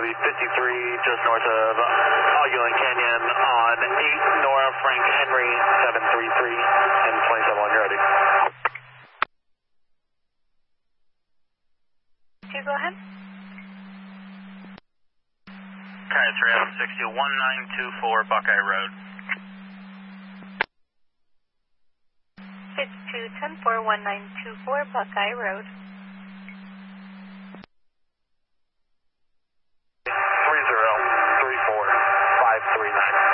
Lobby 53, just north of Augulin Canyon on 8 Nora Frank Henry 733 and 27 when you're ready. Okay, go ahead. Okay, it's Rail 60 1924 Buckeye Road. 6210-1924 Buckeye Road. 3034-539.